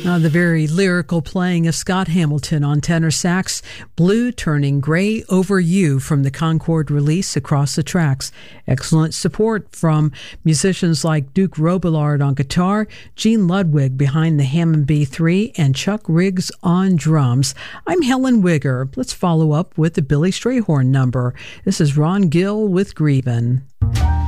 The very lyrical playing of Scott Hamilton on tenor sax, Blue Turning Gray Over You from the Concord release Across the Tracks. Excellent support from musicians like Duke Robillard on guitar, Gene Ludwig behind the Hammond B3, and Chuck Riggs on drums. I'm Helen Wigger. Let's follow up with the Billy Strayhorn number. This is Ron Gill with Grievin'.